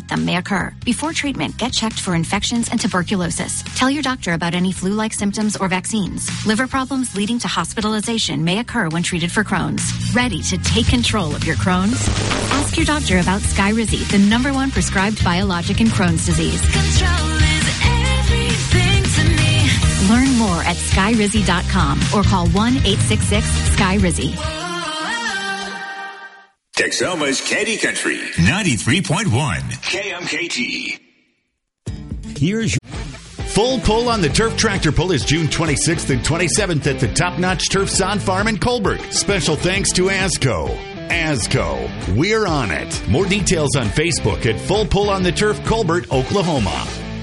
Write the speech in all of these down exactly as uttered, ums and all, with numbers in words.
them may occur. Before treatment, get checked for infections and tuberculosis. Tell your doctor about any flu-like symptoms or vaccines. Liver problems leading to hospitalization may occur when treated for Crohn's. Ready to take control of your Crohn's? Ask your doctor about Skyrizi, the number one prescribed biologic in Crohn's disease. Control is everything to me. Learn more at skyrizi dot com or call one eight six six sky rizi. Texoma's Candy Country, ninety-three point one K M K T. Here's your Full Pull on the Turf Tractor Pull is June twenty-sixth and twenty-seventh at the Top Notch Turf Sod Farm in Colbert. Special thanks to ASCO. ASCO, we're on it. More details on Facebook at Full Pull on the Turf Colbert, Oklahoma.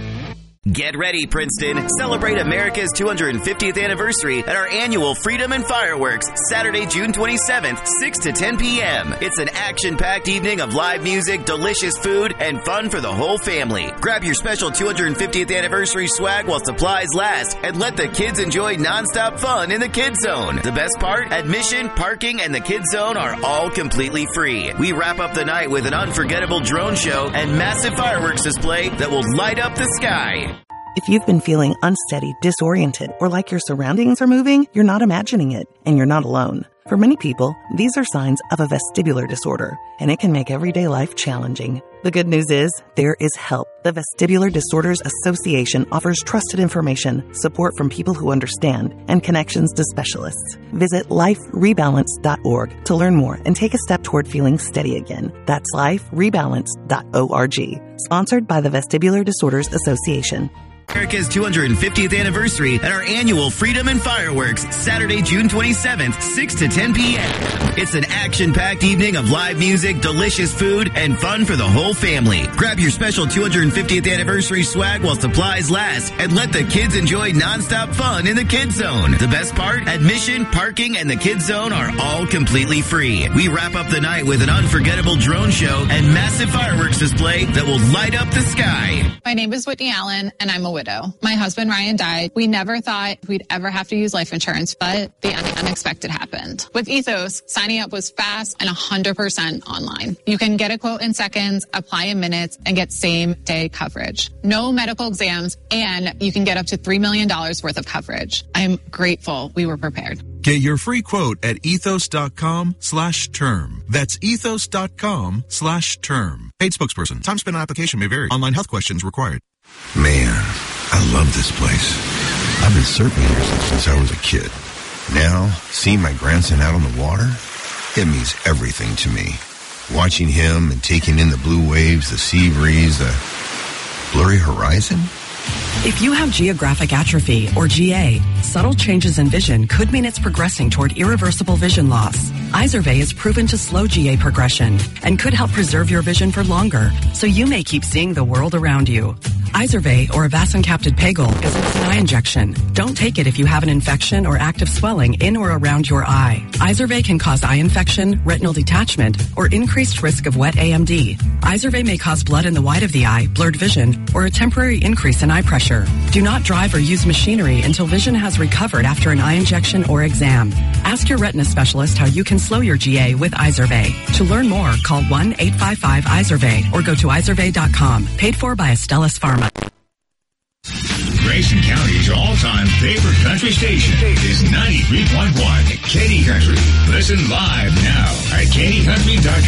Get ready, Princeton. Celebrate America's two hundred fiftieth anniversary at our annual Freedom and Fireworks, Saturday, June twenty-seventh, six to ten p.m. It's an action-packed evening of live music, delicious food, and fun for the whole family. Grab your special two hundred fiftieth anniversary swag while supplies last, and let the kids enjoy nonstop fun in the Kids Zone. The best part? Admission, parking, and the Kids Zone are all completely free. We wrap up the night with an unforgettable drone show and massive fireworks display that will light up the sky. If you've been feeling unsteady, disoriented, or like your surroundings are moving, you're not imagining it, and you're not alone. For many people, these are signs of a vestibular disorder, and it can make everyday life challenging. The good news is, there is help. The Vestibular Disorders Association offers trusted information, support from people who understand, and connections to specialists. Visit life rebalance dot org to learn more and take a step toward feeling steady again. That's life rebalance dot org. Sponsored by the Vestibular Disorders Association. America's two hundred fiftieth anniversary at our annual Freedom and Fireworks, Saturday, June twenty-seventh, six to ten p.m. It's an action-packed evening of live music, delicious food, and fun for the whole family. Grab your special two hundred fiftieth anniversary swag while supplies last, and let the kids enjoy nonstop fun in the Kids Zone. The best part? Admission, parking, and the Kids Zone are all completely free. We wrap up the night with an unforgettable drone show and massive fireworks display that will light up the sky. My name is Whitney Allen, and I'm a widow. My husband, Ryan, died. We never thought we'd ever have to use life insurance, but the unexpected happened. With Ethos, signing up was fast and one hundred percent online. You can get a quote in seconds, apply in minutes, and get same-day coverage. No medical exams, and you can get up to three million dollars worth of coverage. I'm grateful we were prepared. Get your free quote at ethos.com slash term. That's ethos.com slash term. Paid spokesperson. Time spent on application may vary. Online health questions required. Man, I love this place. I've been surfing here since I was a kid. Now, seeing my grandson out on the water, it means everything to me. Watching him and taking in the blue waves, the sea breeze, the blurry horizon. If you have geographic atrophy, or G A, subtle changes in vision could mean it's progressing toward irreversible vision loss. Izervay is proven to slow G A progression and could help preserve your vision for longer, so you may keep seeing the world around you. Izervay, or avacincaptad pegol, is an eye injection. Don't take it if you have an infection or active swelling in or around your eye. Izervay can cause eye infection, retinal detachment, or increased risk of wet A M D. Izervay may cause blood in the white of the eye, blurred vision, or a temporary increase in eye pressure. Do not drive or use machinery until vision has recovered after an eye injection or exam. Ask your retina specialist how you can slow your G A with Izervay. To learn more, call one eight five five Izervay or go to izervay dot com. Paid for by Astellas Pharma. Grayson County's all-time favorite country station is ninety-three point one Katy Country. Listen live now at katy country dot com.